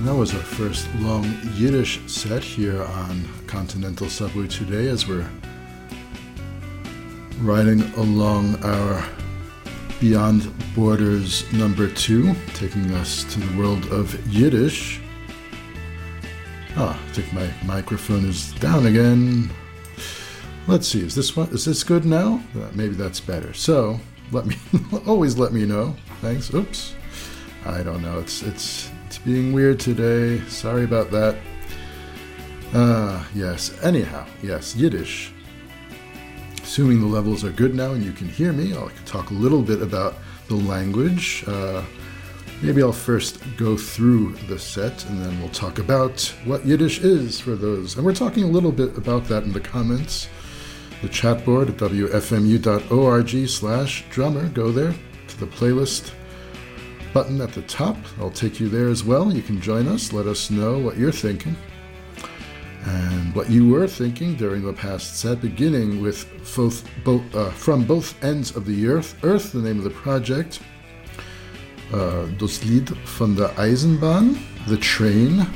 That was our first long Yiddish set here on Continental Subway today as we're riding along our Beyond Borders number 2, taking us to the world of Yiddish. I think my microphone is down again. Let's see, is this good now? Maybe that's better. So, always let me know. Thanks. Oops. I don't know. It's being weird today. Sorry about that. Yes. Anyhow, yes, Yiddish. Assuming the levels are good now and you can hear me, I'll talk a little bit about the language. Maybe I'll first go through the set and then we'll talk about what Yiddish is for those. And we're talking a little bit about that in the comments. The chat board at wfmu.org/drummer. Go there to the playlist button at the top. I'll take you there as well. You can join us. Let us know what you're thinking and what you were thinking during the past set, beginning with From Both Ends of the Earth, the name of the project. Das Lied von der Eisenbahn, The Train,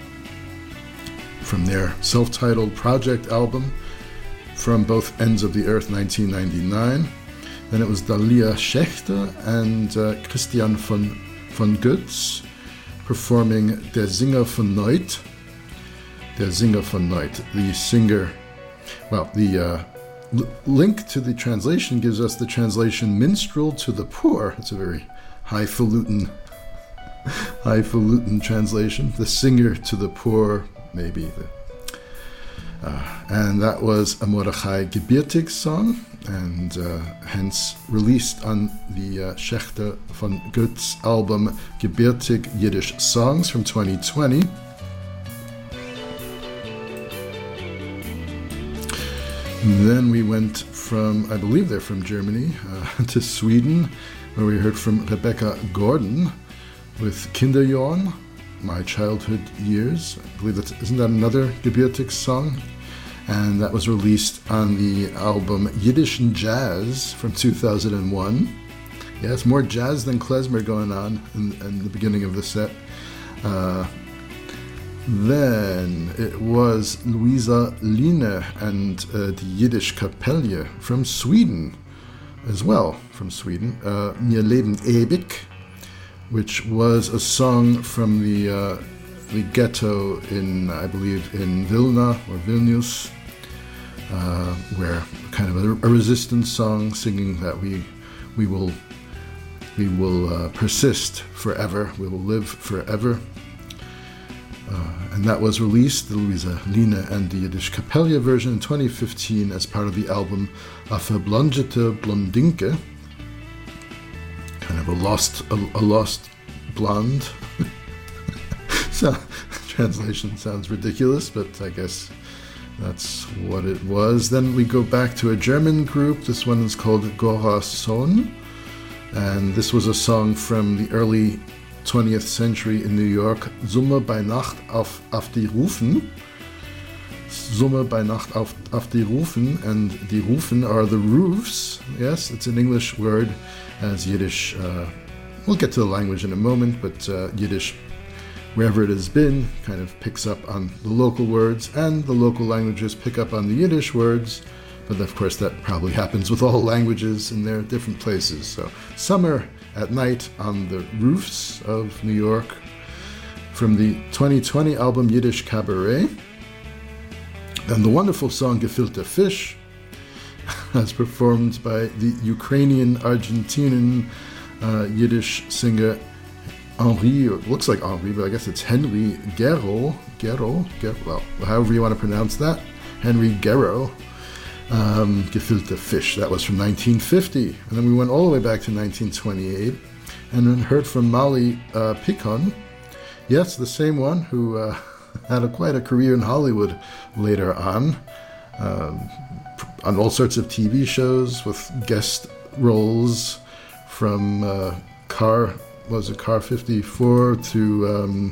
from their self-titled project album, From Both Ends of the Earth, 1999. Then it was Dalia Schechter and Christian von Götz performing Der Singer von Neut. Der Singer von Neut, the singer. Well, the link to the translation gives us the translation Minstrel to the Poor. It's a very highfalutin translation. The singer to the poor, maybe. And that was a Mordechai Gebirtig song, and hence released on the Schechter von Götz album Gebirtig Yiddish Songs from 2020. And then we went from, I believe they're from Germany, to Sweden, where we heard from Rebecca Gordon with Kinderjorn, My Childhood Years. I believe isn't that another Gebirtig song? And that was released on the album Yiddischen Jazz from 2001. Yeah, it's more jazz than klezmer going on in the beginning of the set. Then it was Luisa Line and the Yiddish Kapelle from Sweden as well, Mir Leben ewig, which was a song from the ghetto in, I believe, in Vilna or Vilnius, where kind of a resistance song singing that we will persist forever, we will live forever. And that was released, the Luisa Line and the Yiddish Kapelle version in 2015 as part of the album A Verblondete Blondinke, kind of a lost blonde. So, translation sounds ridiculous, but I guess that's what it was. Then we go back to a German group. This one is called Gorason, and this was a song from the early 20th century in New York, Summe bei Nacht auf die Rufen. Summe bei Nacht auf die Rufen, and the Rufen are the roofs. Yes, it's an English word, as Yiddish, we'll get to the language in a moment, but Yiddish, wherever it has been, kind of picks up on the local words, and the local languages pick up on the Yiddish words, but of course that probably happens with all languages in their different places. So, summer at night on the roofs of New York, from the 2020 album Yiddish Cabaret. And the wonderful song Gefilte Fish, as performed by the Ukrainian-Argentinian Yiddish singer Henri, or it looks like Henri, but I guess it's Henry Guerro, well, however you want to pronounce that, Henry Guerro. Gefilte Fish, that was from 1950, and then we went all the way back to 1928 and then heard from Molly Picon, yes, the same one who had quite a career in Hollywood later on all sorts of TV shows with guest roles, from Car 54 to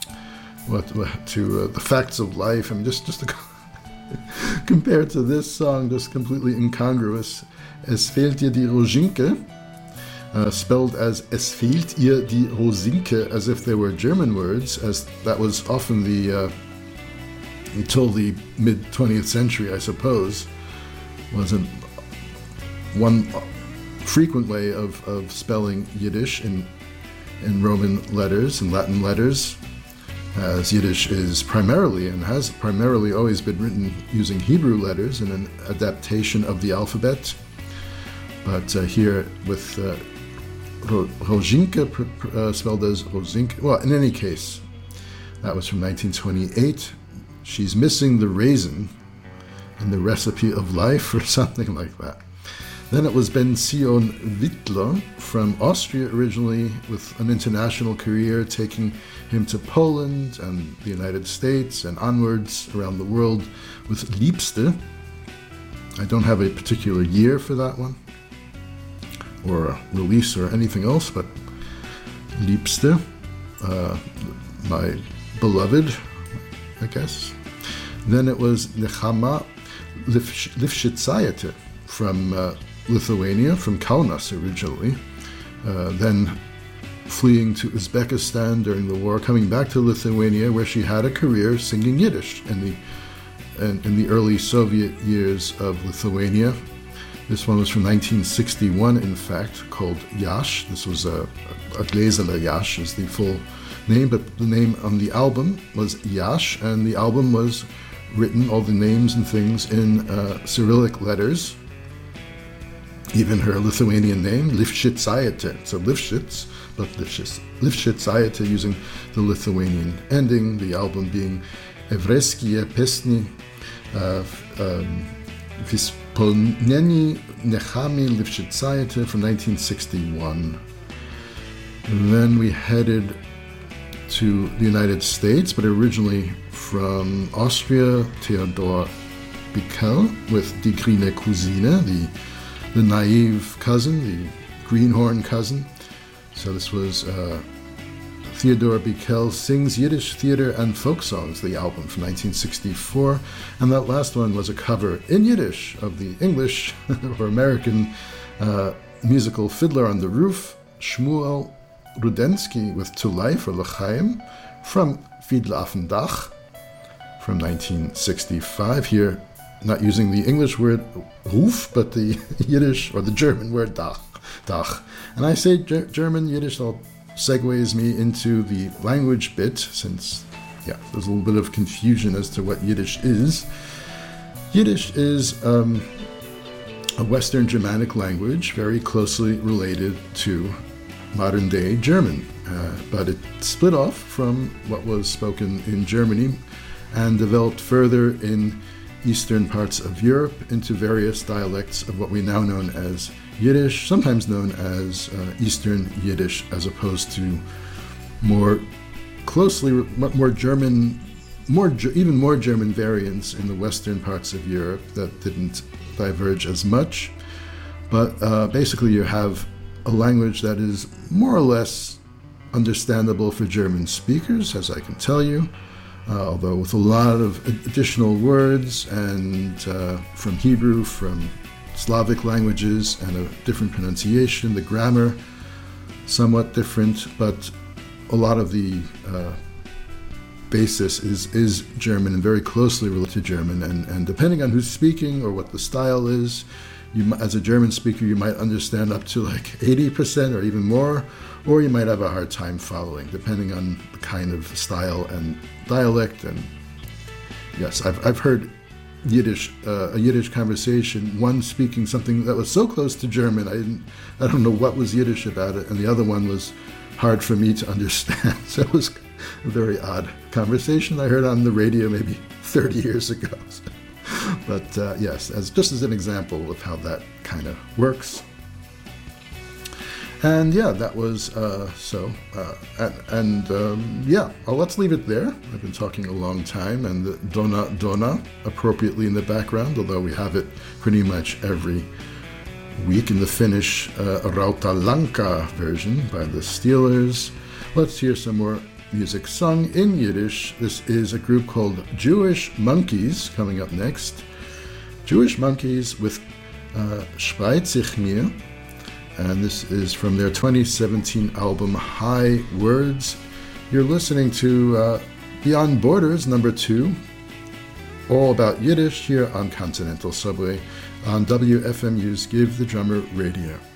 The Facts of Life. I mean, just compared to this song, just completely incongruous. Es fehlt dir die Roginke, spelled as "Es fehlt ihr die Rosinke," as if they were German words, as that was often until the mid-20th century, I suppose, wasn't one frequent way of spelling Yiddish in Roman letters and Latin letters, as Yiddish is primarily and has primarily always been written using Hebrew letters in an adaptation of the alphabet. But here with Rosinke spelled as Rosinke. Well, in any case, that was from 1928. She's missing the raisin in the recipe of life or something like that. Then it was Ben Zion Wittler from Austria originally, with an international career taking him to Poland and the United States and onwards around the world with Liebste. I don't have a particular year for that one, or a release or anything else, but Liebste, my beloved, I guess. Then it was Nechama Lifshitsayete from Lithuania, from Kaunas originally, then fleeing to Uzbekistan during the war, coming back to Lithuania, where she had a career singing Yiddish in the early Soviet years of Lithuania. This one was from 1961, in fact, called Yash. This was a Glazela Yash is the full name, but the name on the album was Yash, and the album was written, all the names and things, in Cyrillic letters. Even her Lithuanian name, Lifshitsayete. So Lifshitz, but Lifshitsayete using the Lithuanian ending, the album being Evreskie Pesni Vispolneni Nechami Lifshitsayete from 1961. And then we headed to the United States, but originally from Austria, Theodor Bickel with Die Grüne Cousine, the naive cousin, the greenhorn cousin. So this was Theodor Bickel Sings Yiddish Theater and Folk Songs, the album from 1964. And that last one was a cover in Yiddish of the English or American musical Fiddler on the Roof, Shmuel Rudensky with To Life or L'chaim from Fiedler auf dem Dach from 1965. Here, not using the English word Ruf, but the Yiddish or the German word Dach. And I say German, Yiddish, that segues me into the language bit, since, there's a little bit of confusion as to what Yiddish is. Yiddish is a Western Germanic language, very closely related to modern-day German, but it split off from what was spoken in Germany and developed further in eastern parts of Europe into various dialects of what we now know as Yiddish, sometimes known as Eastern Yiddish, as opposed to more closely, more German, even more German variants in the western parts of Europe that didn't diverge as much. But basically you have a language that is more or less understandable for German speakers, as I can tell you, although with a lot of additional words and from Hebrew, from Slavic languages, and a different pronunciation, the grammar somewhat different, but a lot of the basis is German and very closely related to German, and depending on who's speaking or what the style is, as a German speaker, you might understand up to like 80% or even more, or you might have a hard time following, depending on the kind of style and dialect. And yes, I've heard Yiddish, a Yiddish conversation, one speaking something that was so close to German, I don't know what was Yiddish about it, and the other one was hard for me to understand. So it was a very odd conversation I heard on the radio maybe 30 years ago. But yes, just as an example of how that kind of works. And that was let's leave it there. I've been talking a long time, and the Dona appropriately in the background, although we have it pretty much every week in the Finnish Rautalanka version by the Steelers. Let's hear some more music sung in Yiddish. This is a group called Jewish Monkeys coming up next. Jewish Monkeys with Spreit sich mir. and this is from their 2017 album High Words. You're listening to Beyond Borders number 2, all about Yiddish here on Continental Subway on WFMU's Give the Drummer Radio.